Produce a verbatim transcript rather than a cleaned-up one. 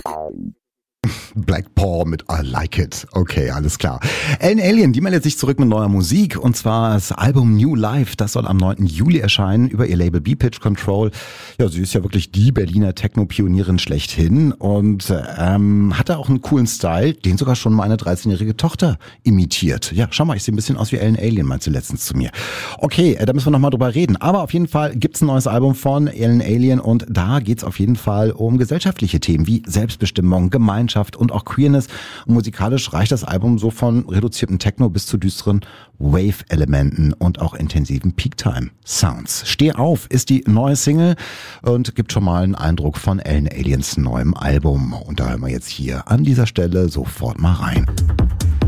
Black Paw mit I Like It. Okay, alles klar. Ellen Allien, die meldet sich zurück mit neuer Musik und zwar das Album New Life. Das soll am neunten Juli erscheinen über ihr Label B-Pitch Control. Ja, sie ist ja wirklich die Berliner Techno-Pionierin schlechthin und ähm, hatte auch einen coolen Style, den sogar schon meine dreizehnjährige Tochter imitiert. Ja, schau mal, ich sehe ein bisschen aus wie Ellen Allien, meinte letztens zu mir. Okay, da müssen wir nochmal drüber reden. Aber auf jeden Fall gibt's ein neues Album von Ellen Allien und da geht's auf jeden Fall um gesellschaftliche Themen wie Selbstbestimmung, Gemeinschaft und auch Queerness. Und musikalisch reicht das Album so von reduziertem Techno bis zu düsteren Wave-Elementen und auch intensiven Peak-Time-Sounds. Steh auf ist die neue Single und gibt schon mal einen Eindruck von Ellen Alliens neuem Album. Und da hören wir jetzt hier an dieser Stelle sofort mal rein.